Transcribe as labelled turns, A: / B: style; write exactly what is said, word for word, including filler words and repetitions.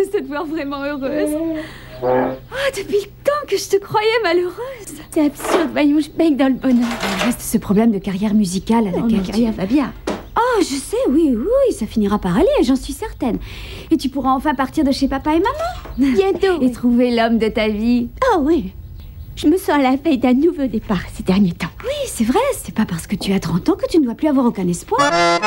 A: c'est de voir vraiment heureuse. Oh, depuis le temps que je te croyais malheureuse. C'est absurde, voyons, je baigne dans le bonheur. Il reste ce problème de carrière musicale à
B: Oh,
A: laquelle
B: ma carrière va bien.
A: Oh, je sais, oui, oui, ça finira par aller, j'en suis certaine. Et tu pourras enfin partir de chez papa et maman.
B: Bientôt.
A: Et trouver l'homme de ta vie.
B: Oh oui. Je me sens à la veille d'un nouveau départ ces derniers temps.
A: Oui, c'est vrai, c'est pas parce que tu as trente ans que tu ne dois plus avoir aucun espoir.